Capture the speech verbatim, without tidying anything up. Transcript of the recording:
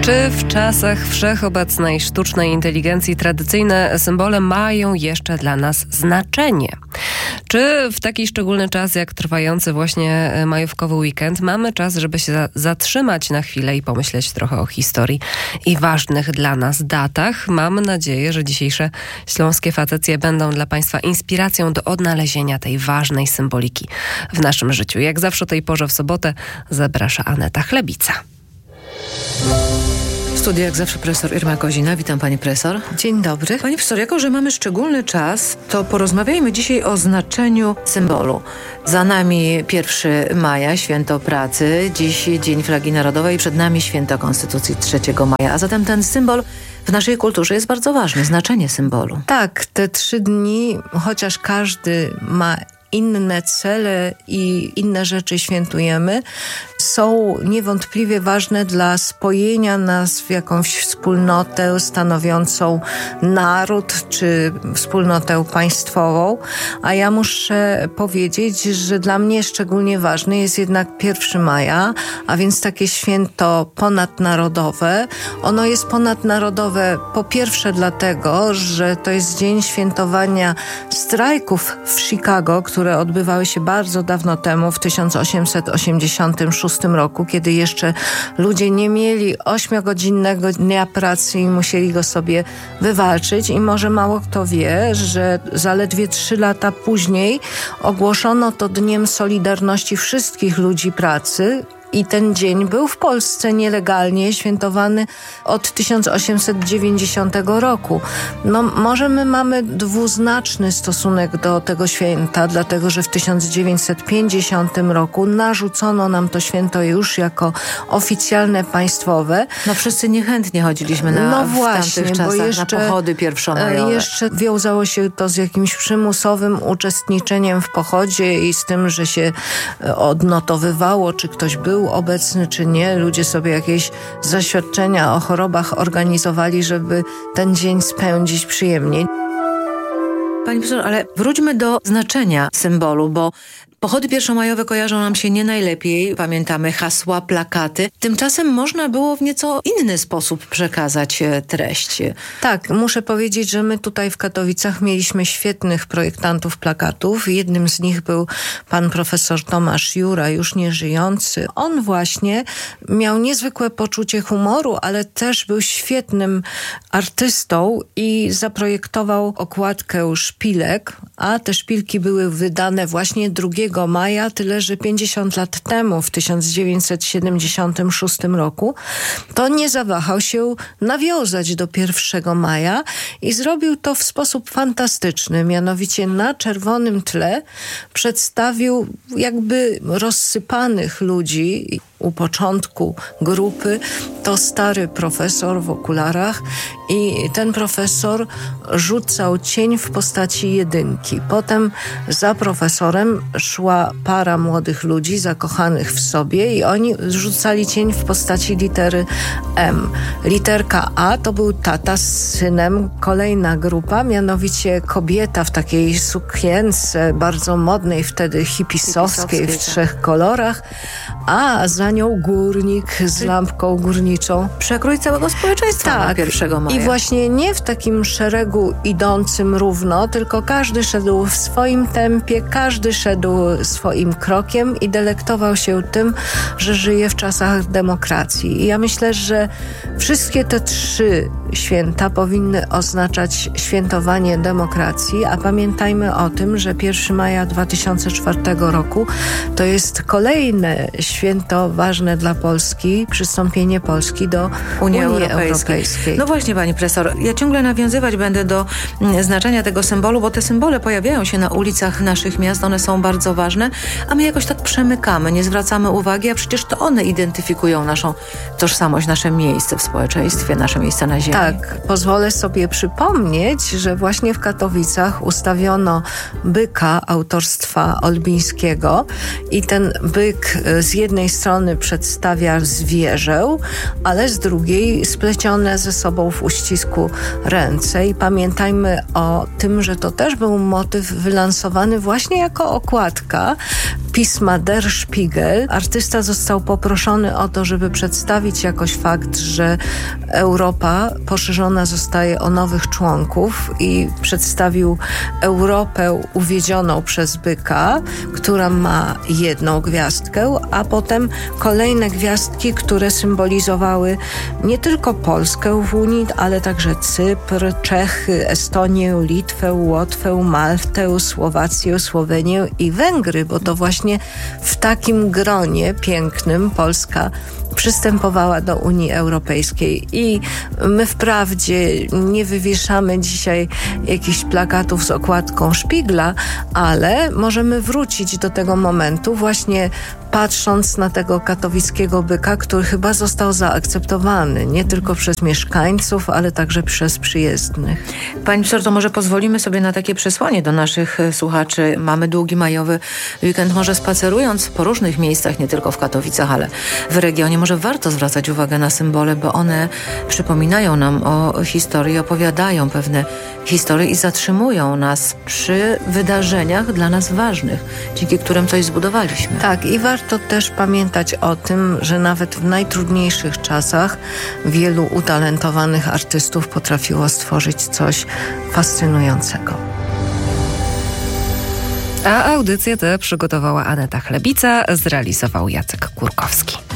Czy w czasach wszechobecnej sztucznej inteligencji tradycyjne symbole mają jeszcze dla nas znaczenie? Czy w taki szczególny czas jak trwający właśnie majówkowy weekend mamy czas, żeby się za- zatrzymać na chwilę i pomyśleć trochę o historii i ważnych dla nas datach? Mam nadzieję, że dzisiejsze śląskie facecje będą dla Państwa inspiracją do odnalezienia tej ważnej symboliki w naszym życiu. Jak zawsze o tej porze w sobotę zaprasza Aneta Chlebica. W studiu jak zawsze profesor Irma Kozina. Witam pani profesor. Dzień dobry. Pani profesor, jako że mamy szczególny czas, to porozmawiajmy dzisiaj o znaczeniu symbolu. Za nami pierwszego maja, święto pracy, dziś Dzień Flagi Narodowej, przed nami święto Konstytucji trzeciego maja, a zatem ten symbol w naszej kulturze jest bardzo ważny, znaczenie symbolu. Tak, te trzy dni, chociaż każdy ma inne cele i inne rzeczy świętujemy, są niewątpliwie ważne dla spojenia nas w jakąś wspólnotę stanowiącą naród czy wspólnotę państwową. A ja muszę powiedzieć, że dla mnie szczególnie ważny jest jednak pierwszego maja, a więc takie święto ponadnarodowe. Ono jest ponadnarodowe po pierwsze dlatego, że to jest dzień świętowania strajków w Chicago, które odbywały się bardzo dawno temu, w tysiąc osiemset osiemdziesiątym szóstym roku, kiedy jeszcze ludzie nie mieli ośmiogodzinnego dnia pracy i musieli go sobie wywalczyć. I może mało kto wie, że zaledwie trzy lata później ogłoszono to Dniem Solidarności wszystkich ludzi pracy. I ten dzień był w Polsce nielegalnie świętowany od tysiąc osiemset dziewięćdziesiątego roku. No może my mamy dwuznaczny stosunek do tego święta, dlatego że w tysiąc dziewięćset pięćdziesiątym roku narzucono nam to święto już jako oficjalne państwowe. No wszyscy niechętnie chodziliśmy na no właśnie, w tamtych czasach bo jeszcze, na pochody pierwszomajowe. Jeszcze wiązało się to z jakimś przymusowym uczestniczeniem w pochodzie i z tym, że się odnotowywało, czy ktoś był obecny czy nie. Ludzie sobie jakieś zaświadczenia o chorobach organizowali, żeby ten dzień spędzić przyjemnie. Pani profesor, ale wróćmy do znaczenia symbolu, bo pochody pierwszomajowe kojarzą nam się nie najlepiej. Pamiętamy hasła, plakaty. Tymczasem można było w nieco inny sposób przekazać treść. Tak, muszę powiedzieć, że my tutaj w Katowicach mieliśmy świetnych projektantów plakatów. Jednym z nich był pan profesor Tomasz Jura, już nieżyjący. On właśnie miał niezwykłe poczucie humoru, ale też był świetnym artystą i zaprojektował okładkę szpilek, a te szpilki były wydane właśnie drugiego maja, tyle że pięćdziesiąt lat temu, w tysiąc dziewięćset siedemdziesiątym szóstym roku, to nie zawahał się nawiązać do pierwszego maja i zrobił to w sposób fantastyczny. Mianowicie na czerwonym tle przedstawił jakby rozsypanych ludzi. U początku grupy to stary profesor w okularach i ten profesor rzucał cień w postaci jedynki. Potem za profesorem szła para młodych ludzi zakochanych w sobie i oni rzucali cień w postaci litery M. Literka A to był tata z synem. Kolejna grupa, mianowicie kobieta w takiej sukience bardzo modnej wtedy hipisowskiej w trzech kolorach, a za nią górnik z lampką górniczą. Przekrój całego społeczeństwa tak, na pierwszego maja. I właśnie nie w takim szeregu idącym równo, tylko każdy szedł w swoim tempie, każdy szedł swoim krokiem i delektował się tym, że żyje w czasach demokracji. I ja myślę, że wszystkie te trzy święta powinny oznaczać świętowanie demokracji, a pamiętajmy o tym, że pierwszego maja dwa tysiące czwartego roku to jest kolejne święto ważne dla Polski, przystąpienie Polski do Unii, Unii Europejskiej. Europejskiej. No właśnie, pani profesor, ja ciągle nawiązywać będę do mm, znaczenia tego symbolu, bo te symbole pojawiają się na ulicach naszych miast, one są bardzo ważne, a my jakoś tak przemykamy, nie zwracamy uwagi, a przecież to one identyfikują naszą tożsamość, nasze miejsce w społeczeństwie, nasze miejsce na ziemi. Tak, pozwolę sobie przypomnieć, że właśnie w Katowicach ustawiono byka autorstwa Olbińskiego i ten byk z jednej strony przedstawia zwierzę, ale z drugiej splecione ze sobą w uścisku ręce. I pamiętajmy o tym, że to też był motyw wylansowany właśnie jako okładka pisma Der Spiegel. Artysta został poproszony o to, żeby przedstawić jakoś fakt, że Europa poszerzona zostaje o nowych członków i przedstawił Europę uwiedzioną przez byka, która ma jedną gwiazdkę, a potem kolejne gwiazdki, które symbolizowały nie tylko Polskę w Unii, ale także Cypr, Czechy, Estonię, Litwę, Łotwę, Maltę, Słowację, Słowenię i Węgry, bo to właśnie w takim gronie pięknym Polska przystępowała do Unii Europejskiej. I my wprawdzie nie wywieszamy dzisiaj jakichś plakatów z okładką Szpigla, ale możemy wrócić do tego momentu właśnie patrząc na tego katowickiego byka, który chyba został zaakceptowany nie tylko przez mieszkańców, ale także przez przyjezdnych. Pani profesor, to może pozwolimy sobie na takie przesłanie do naszych słuchaczy. Mamy długi majowy weekend, może spacerując po różnych miejscach, nie tylko w Katowicach, ale w regionie, może warto zwracać uwagę na symbole, bo one przypominają nam o historii, opowiadają pewne historie i zatrzymują nas przy wydarzeniach dla nas ważnych, dzięki którym coś zbudowaliśmy. Tak, i warto też pamiętać o tym, że nawet w najtrudniejszych czasach wielu utalentowanych artystów potrafiło stworzyć coś fascynującego. A audycję tę przygotowała Aneta Chlebica, zrealizował Jacek Kurkowski.